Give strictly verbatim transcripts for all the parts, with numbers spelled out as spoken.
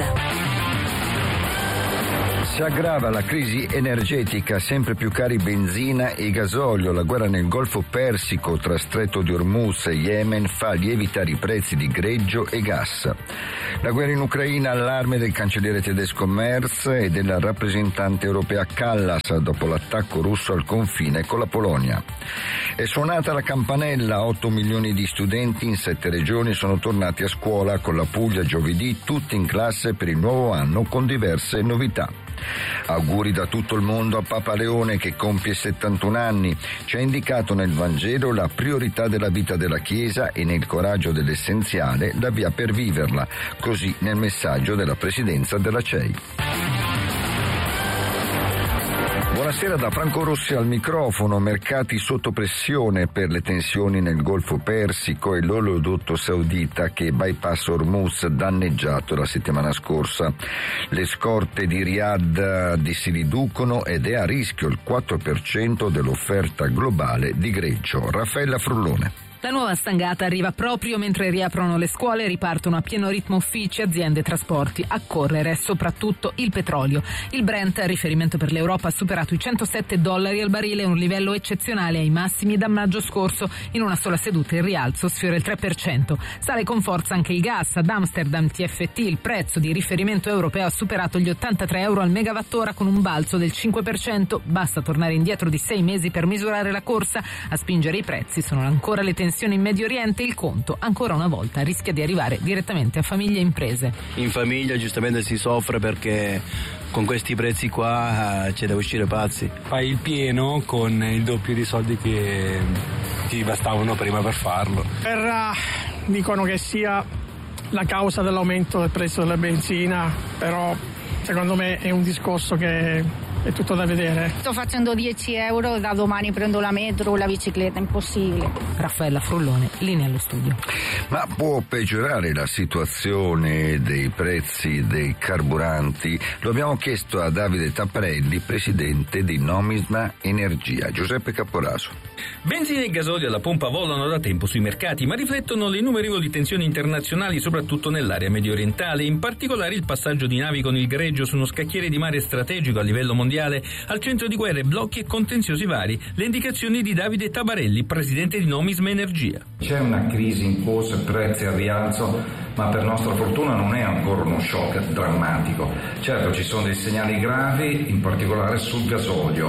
News. Si aggrava la crisi energetica, sempre più cari benzina e gasolio. La guerra nel Golfo Persico tra Stretto di Hormuz e Yemen fa lievitare i prezzi di greggio e gas. La guerra in Ucraina, allarme del cancelliere tedesco Merz e della rappresentante europea Kallas dopo l'attacco russo al confine con la Polonia. È suonata la campanella, otto milioni di studenti in sette regioni sono tornati a scuola, con la Puglia giovedì tutti in classe per il nuovo anno con diverse novità. Auguri da tutto il mondo a Papa Leone che compie settantuno anni. Ci ha indicato nel Vangelo la priorità della vita della Chiesa e nel coraggio dell'essenziale la via per viverla, così nel messaggio della Presidenza della C E I. Buonasera da Franco Rossi al microfono. Mercati sotto pressione per le tensioni nel Golfo Persico e l'oleodotto saudita che bypassa Hormuz danneggiato la settimana scorsa. Le scorte di Riyadh si riducono ed è a rischio il quattro per cento dell'offerta globale di greggio. Raffaella Frullone. La nuova stangata arriva proprio mentre riaprono le scuole e ripartono a pieno ritmo uffici, aziende e trasporti. A correre soprattutto il petrolio. Il Brent, riferimento per l'Europa, ha superato i centosette dollari al barile, un livello eccezionale ai massimi da maggio scorso. In una sola seduta il rialzo sfiora il tre per cento. Sale con forza anche il gas. Ad Amsterdam T F T il prezzo di riferimento europeo ha superato gli ottantatré euro al megawattora con un balzo del cinque per cento. Basta tornare indietro di sei mesi per misurare la corsa. A spingere i prezzi sono ancora le tensioni in Medio Oriente. Il conto ancora una volta rischia di arrivare direttamente a famiglie e imprese. In famiglia giustamente si soffre perché con questi prezzi qua c'è da uscire pazzi. Fai il pieno con il doppio di soldi che ti bastavano prima per farlo. Per, uh, dicono che sia la causa dell'aumento del prezzo della benzina, però secondo me è un discorso che è tutto da vedere. Sto facendo dieci euro, da domani prendo la metro o la bicicletta, impossibile. Raffaella Frullone, linea allo studio. Ma può peggiorare la situazione dei prezzi dei carburanti? Lo abbiamo chiesto a Davide Tapparelli, presidente di Nomisma Energia. Giuseppe Caporaso. Benzina e gasolio alla pompa volano da tempo sui mercati, ma riflettono le innumerevoli tensioni internazionali, soprattutto nell'area medio orientale, in particolare il passaggio di navi con il greggio su uno scacchiere di mare strategico a livello mondiale, al centro di guerre, blocchi e contenziosi vari. Le indicazioni di Davide Tabarelli, presidente di Nomisma Energia. C'è una crisi in corso, prezzi al rialzo, ma per nostra fortuna non è ancora uno shock drammatico. Certo ci sono dei segnali gravi, in particolare sul gasolio,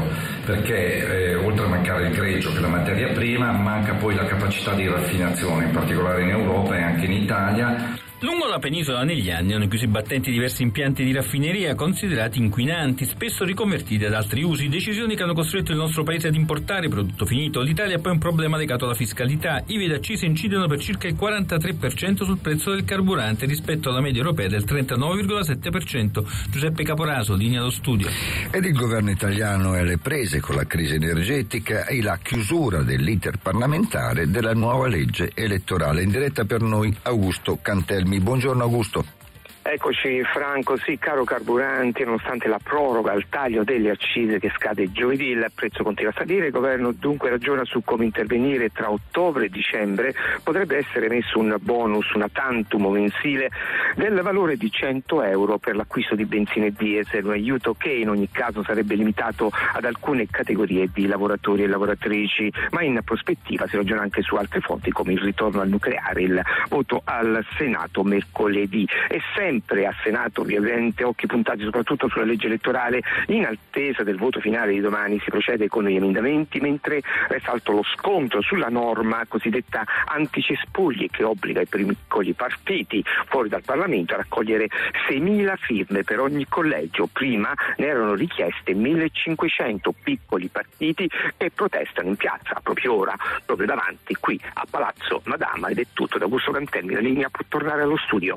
perché eh, oltre a mancare il greggio che è la materia prima, manca poi la capacità di raffinazione, in particolare in Europa e anche in Italia. Lungo la penisola negli anni hanno chiuso i battenti diversi impianti di raffineria considerati inquinanti, spesso riconvertiti ad altri usi, decisioni che hanno costretto il nostro paese ad importare prodotto finito. L'Italia ha poi un problema legato alla fiscalità. I V ed accise incidono per circa il quarantatré per cento sul prezzo del carburante rispetto alla media europea del trentanove virgola sette per cento. Giuseppe Caporaso, linea allo studio. Ed il governo italiano è alle prese con la crisi energetica e la chiusura dell'iter parlamentare della nuova legge elettorale. In diretta per noi Augusto Cantelmi. Buongiorno Augusto. Eccoci Franco, sì, caro carburanti, nonostante la proroga al taglio delle accise che scade giovedì, il prezzo continua a salire. Il governo dunque ragiona su come intervenire. Tra ottobre e dicembre potrebbe essere messo un bonus, una tantum mensile del valore di cento euro per l'acquisto di benzina e diesel, un aiuto che in ogni caso sarebbe limitato ad alcune categorie di lavoratori e lavoratrici, ma in prospettiva si ragiona anche su altre fonti come il ritorno al nucleare. Il voto al Senato mercoledì e sempre Sempre a Senato ovviamente occhi puntati soprattutto sulla legge elettorale. In attesa del voto finale di domani si procede con gli emendamenti, mentre resta alto lo scontro sulla norma cosiddetta anticespugli che obbliga i piccoli partiti fuori dal Parlamento a raccogliere seimila firme per ogni collegio. Prima ne erano richieste millecinquecento piccoli partiti che protestano in piazza proprio ora, proprio davanti qui a Palazzo Madama. Ed è tutto da Augusto Cantelmi, la linea può tornare allo studio.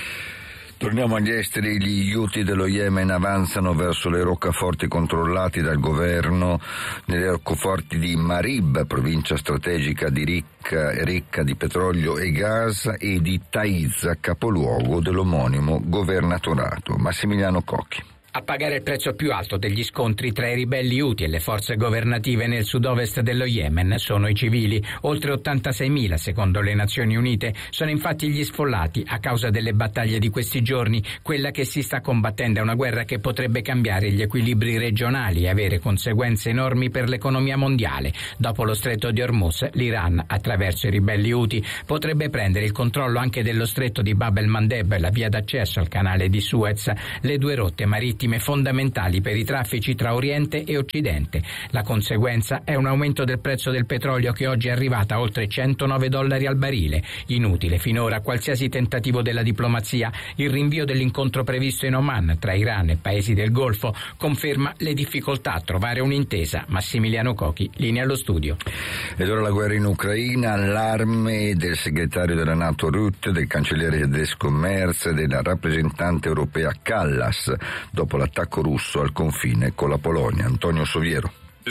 Torniamo agli esteri. Gli Houthi dello Yemen avanzano verso le roccaforti controllati dal governo, nelle roccaforti di Marib, provincia strategica di ricca, ricca di petrolio e gas, e di Taiz, capoluogo dell'omonimo governatorato. Massimiliano Cocchi. A pagare il prezzo più alto degli scontri tra i ribelli Houthi e le forze governative nel sud-ovest dello Yemen sono i civili. Oltre ottantaseimila, secondo le Nazioni Unite, sono infatti gli sfollati a causa delle battaglie di questi giorni. Quella che si sta combattendo è una guerra che potrebbe cambiare gli equilibri regionali e avere conseguenze enormi per l'economia mondiale. Dopo lo stretto di Hormuz, l'Iran, attraverso i ribelli Houthi, potrebbe prendere il controllo anche dello stretto di Bab el-Mandeb, la via d'accesso al canale di Suez, le due rotte marittime fondamentali per i traffici tra Oriente e Occidente. La conseguenza è un aumento del prezzo del petrolio che oggi è arrivato a oltre centonove dollari al barile. Inutile finora qualsiasi tentativo della diplomazia. Il rinvio dell'incontro previsto in Oman tra Iran e paesi del Golfo conferma le difficoltà a trovare un'intesa. Massimiliano Cochi, linea allo studio. Ed ora la guerra in Ucraina, allarme del segretario della NATO Rutte, del cancelliere tedesco Merz e della rappresentante europea Kallas dopo l'attacco russo al confine con la Polonia. Antonio Soviero.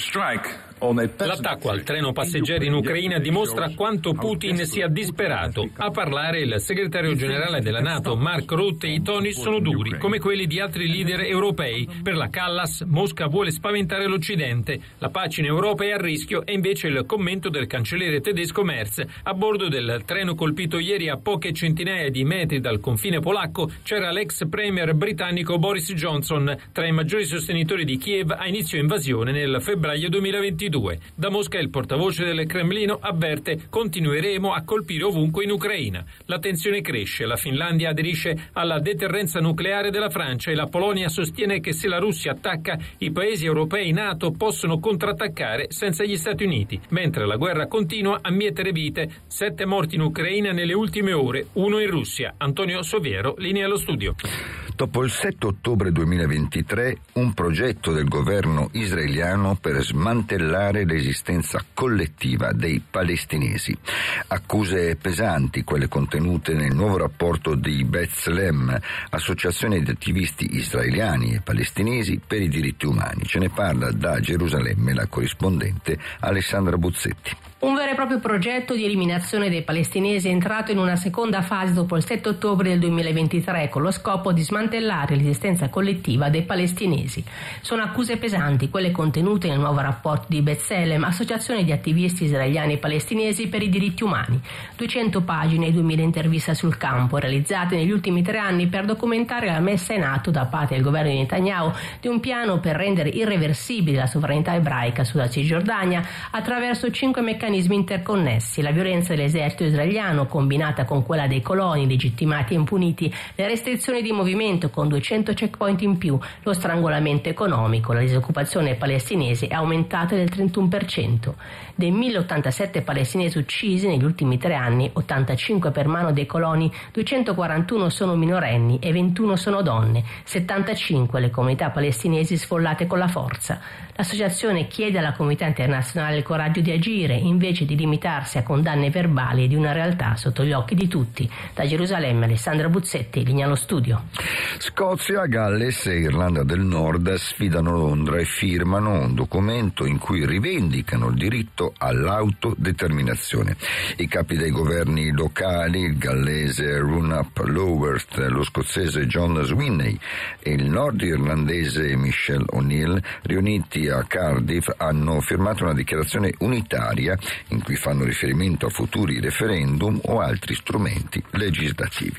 L'attacco al treno passeggeri in Ucraina dimostra quanto Putin sia disperato. A parlare il segretario generale della NATO, Mark Rutte, i toni sono duri, come quelli di altri leader europei. Per la Kallas, Mosca vuole spaventare l'Occidente. La pace in Europa è a rischio, e invece il commento del cancelliere tedesco Merz. A bordo del treno colpito ieri a poche centinaia di metri dal confine polacco c'era l'ex premier britannico Boris Johnson, tra i maggiori sostenitori di Kiev a inizio invasione nel febbraio duemilaventidue. Da Mosca il portavoce del Cremlino avverte: continueremo a colpire ovunque in Ucraina. La tensione cresce, la Finlandia aderisce alla deterrenza nucleare della Francia e la Polonia sostiene che se la Russia attacca i paesi europei NATO possono contrattaccare senza gli Stati Uniti, mentre la guerra continua a mietere vite. Sette morti in Ucraina nelle ultime ore, uno in Russia. Antonio Soviero, linea allo studio. Dopo il sette ottobre duemilaventitré, un progetto del governo israeliano per smantellare l'esistenza collettiva dei palestinesi. Accuse pesanti, quelle contenute nel nuovo rapporto di B'Tselem, associazione di attivisti israeliani e palestinesi per i diritti umani. Ce ne parla da Gerusalemme la corrispondente Alessandra Buzzetti. Un vero e proprio progetto di eliminazione dei palestinesi è entrato in una seconda fase dopo il sette ottobre del duemilaventitré con lo scopo di smantellare l'esistenza collettiva dei palestinesi. Sono accuse pesanti, quelle contenute nel nuovo rapporto di B'Tselem, associazione di attivisti israeliani e palestinesi per i diritti umani. duecento pagine e duemila interviste sul campo, realizzate negli ultimi tre anni per documentare la messa in atto da parte del governo di Netanyahu di un piano per rendere irreversibile la sovranità ebraica sulla Cisgiordania attraverso cinque meccanismi interconnessi: la violenza dell'esercito israeliano combinata con quella dei coloni legittimati e impuniti, le restrizioni di movimento con duecento checkpoint in più, lo strangolamento economico. La disoccupazione palestinese è aumentata del trentuno per cento. Dei mille ottantasette palestinesi uccisi negli ultimi tre anni, ottantacinque per mano dei coloni, duecentoquarantuno sono minorenni e ventuno sono donne, settantacinque le comunità palestinesi sfollate con la forza. L'associazione chiede alla comunità internazionale il coraggio di agire invece di limitarsi a condanne verbali di una realtà sotto gli occhi di tutti. Da Gerusalemme, Alessandra Buzzetti, linea allo studio. Scozia, Galles e Irlanda del Nord sfidano Londra e firmano un documento in cui rivendicano il diritto all'autodeterminazione. I capi dei governi locali, il gallese Runap Loworth, lo scozzese John Swinney e il nordirlandese Michelle O'Neill, riuniti a Cardiff, hanno firmato una dichiarazione unitaria in cui fanno riferimento a futuri referendum o altri strumenti legislativi.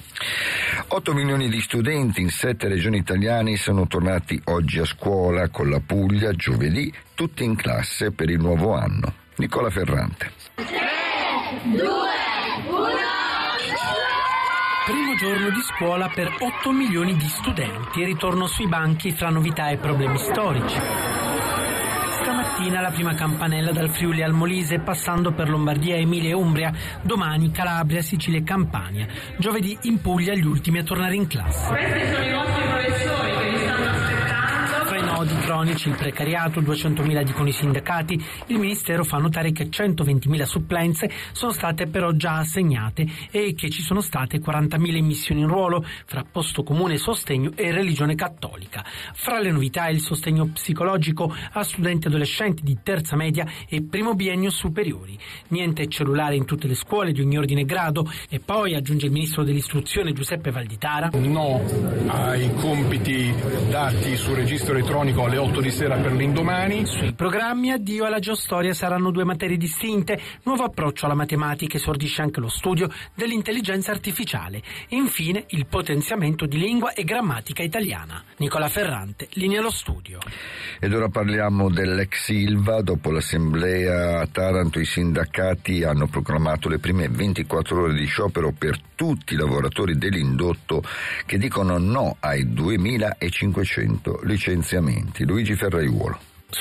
otto milioni di studenti in sette regioni italiane sono tornati oggi a scuola, con la Puglia giovedì tutti in classe per il nuovo anno. Nicola Ferrante. tre, due, uno. Primo giorno di scuola per otto milioni di studenti, ritorno sui banchi fra novità e problemi storici. Stamattina la prima campanella dal Friuli al Molise, passando per Lombardia, Emilia e Umbria, domani Calabria, Sicilia e Campania. Giovedì in Puglia gli ultimi a tornare in classe. Questi sono i vostri professori che vi stanno aspettando. Fra i nodi elettronici, il precariato, duecentomila dicono i sindacati. Il Ministero fa notare che centoventimila supplenze sono state però già assegnate e che ci sono state quarantamila immissioni in ruolo fra posto comune, sostegno e religione cattolica. Fra le novità il sostegno psicologico a studenti e adolescenti di terza media e primo biennio superiori. Niente cellulare in tutte le scuole di ogni ordine e grado. E poi, aggiunge il ministro dell'istruzione Giuseppe Valditara, no ai compiti dati sul registro elettronico alle otto di sera per l'indomani. Sui programmi addio alla geostoria saranno due materie distinte, nuovo approccio alla matematica, esordisce anche lo studio dell'intelligenza artificiale. E infine il potenziamento di lingua e grammatica italiana. Nicola Ferrante, linea allo studio. Ed ora parliamo dell'ex Ilva. Dopo l'assemblea a Taranto i sindacati hanno proclamato le prime ventiquattro ore di sciopero per tutti i lavoratori dell'indotto che dicono no ai duemilacinquecento licenziamenti. Luigi Ferraiuolo.